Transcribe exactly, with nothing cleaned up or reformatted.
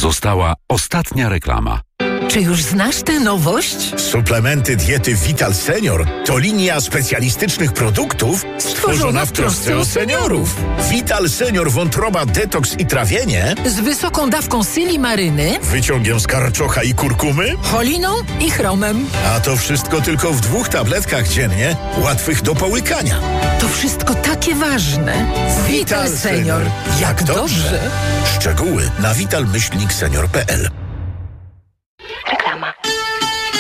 Została ostatnia reklama. Czy już znasz tę nowość? Suplementy diety Vital Senior to linia specjalistycznych produktów stworzona w trosce o seniorów. Vital Senior wątroba, detoks i trawienie Z wysoką dawką silimaryny, wyciągiem z karczocha i kurkumy, choliną i chromem. a to wszystko tylko w dwóch tabletkach dziennie, łatwych do połykania. To wszystko takie ważne. Vital Senior. Jak dobrze. Szczegóły na vital myślnik senior kropka p l.